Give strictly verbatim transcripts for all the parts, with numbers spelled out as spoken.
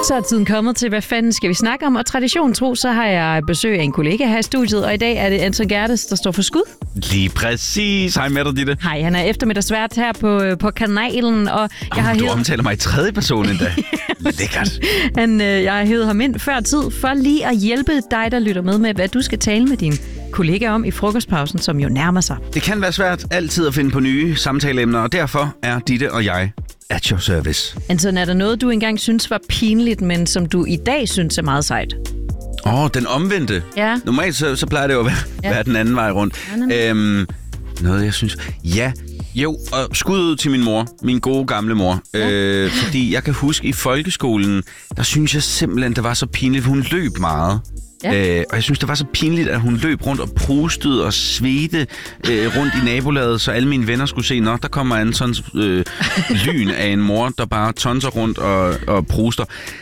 Så er tiden kommet til, hvad fanden skal vi snakke om? Og tradition tro, så har jeg besøg af en kollega her i studiet, og i dag er det Anton Gerdes, der står for skud. Lige præcis. Hej med dig, Ditte. Hej, han er eftermiddagsvært her på, på kanalen, og jeg oh, har du hævet... omtaler mig i tredje person endda. Lækkert. Han, øh, jeg har hævet ham ind før tid, for lige at hjælpe dig, der lytter med med, hvad du skal tale med din kollega om i frokostpausen, som jo nærmer sig. Det kan være svært altid at finde på nye samtaleemner, og derfor er Ditte og jeg at your service. Anton, er der noget, du engang synes var pinligt, men som du i dag synes er meget sejt? Åh, oh, den omvendte. Ja. Normalt så, så plejer det jo at være, ja. være den anden vej rundt. Ja, øhm, noget, jeg synes... Ja, jo, og skud ud til min mor. Min gode gamle mor. Ja. Øh, fordi jeg kan huske, i folkeskolen, der synes jeg simpelthen, det var så pinligt. Hun løb meget. Ja. Øh, og jeg synes, det var så pinligt, at hun løb rundt og prustede og svedte øh, rundt i nabolaget, så alle mine venner skulle se, nå, der kommer Antons øh, lyn af en mor, der bare tonser rundt og, og pruster.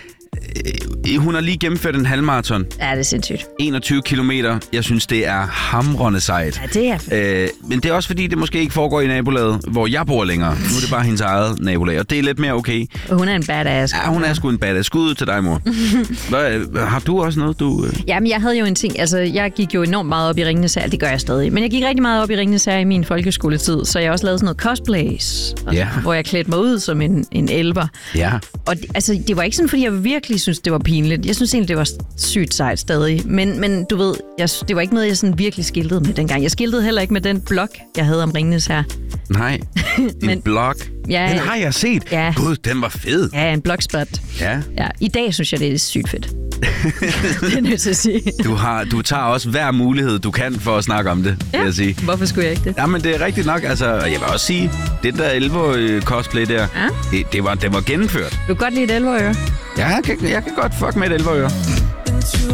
Øh, hun har lige gennemført en halvmarathon. Ja, det er sindssygt. enogtyve kilometer. Jeg synes, det er hamrende sejt. Ja, det er. Øh, men det er også fordi, det måske ikke foregår i nabolaget, hvor jeg bor længere. Nu er det bare hendes eget nabolag, og det er lidt mere okay. Og hun er en badass. Ja, hun er sgu en badass. Skud ud til dig, mor. Hvad, har du også noget, du... Øh... Jamen, jeg havde jo en ting. Altså, jeg gik jo enormt meget op i Ringenes Herre. Det gør jeg stadig. Men jeg gik rigtig meget op i Ringenes Herre i min folkeskoletid, så jeg også lavede sådan noget cosplays, ja. hvor jeg klædte mig ud som en, en elver. Ja. Og altså, det var ikke sådan, fordi jeg virkelig synes, det var pinligt. Jeg synes egentlig, det var sygt sejt stadig. Men, men du ved, jeg, det var ikke noget, jeg sådan virkelig skiltede med dengang. Jeg skiltede heller ikke med den blog, jeg havde om Ringnes Herre. Nej, din men, blog. Ja, den har jeg set. Ja. Gud, den var fed. Ja, en blogspot. Ja. Ja. I dag synes jeg, det er sygt fedt. Det er nødt til at sige. Du, har, du tager også hver mulighed, du kan for at snakke om det, ja. vil jeg sige. Hvorfor skulle jeg ikke det? Jamen, det er rigtigt nok. Altså, jeg vil også sige, det der elleve cosplay der, ja. det, det, var, det var gennemført. Du kan godt lide et elleve-øre? Ja, jeg kan, jeg kan godt fuck med et elleve-øre.